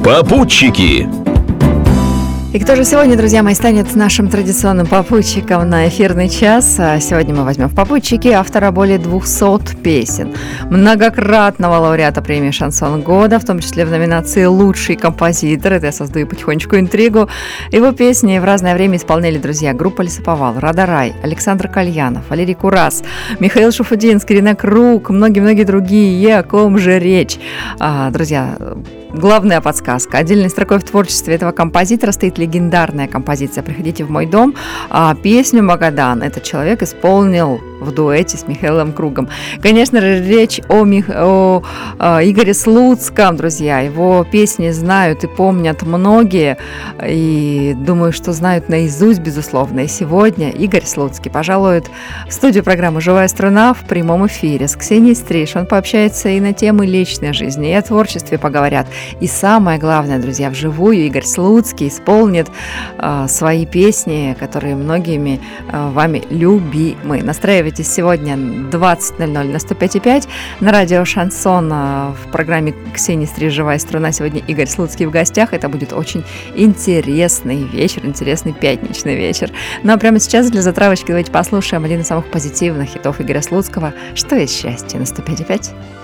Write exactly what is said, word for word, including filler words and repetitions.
Попутчики. И кто же сегодня, друзья мои, станет нашим традиционным попутчиком на эфирный час? Сегодня мы возьмем в попутчики автора более двухсот песен, многократного лауреата премии «Шансон года», в том числе в номинации «Лучший композитор». Это я создаю потихонечку интригу. Его песни в разное время исполняли друзья группа «Лесоповал», «Рада Рай», Александр Кальянов, Валерий Курас, Михаил Шуфутинский, Ирина Круг, многие-многие другие. О ком же речь? А, друзья, главная подсказка. Отдельной строкой в творчестве этого композитора стоит легендарная композиция «Приходите в мой дом». А песню «Магадан» этот человек исполнил в дуэте с Михаилом Кругом. Конечно же, речь о, Мих... о, о Игоре Слуцком, друзья. Его песни знают и помнят многие. И думаю, что знают наизусть, безусловно. И сегодня Игорь Слуцкий пожалует в студию программы «Живая струна» в прямом эфире с Ксенией Стриж. Он пообщается и на темы личной жизни, и о творчестве поговорят. И самое главное, друзья, вживую Игорь Слуцкий исполнит э, свои песни, которые многими э, вами любимы. Настраивайтесь сегодня двадцать ноль ноль на сто пять и пять на радио «Шансон» э, в программе Ксении Стриж «Живая струна». Сегодня Игорь Слуцкий в гостях. Это будет очень интересный вечер, интересный пятничный вечер. Ну а прямо сейчас для затравочки давайте послушаем один из самых позитивных хитов Игоря Слуцкого «Что есть счастье» на сто пять и пять.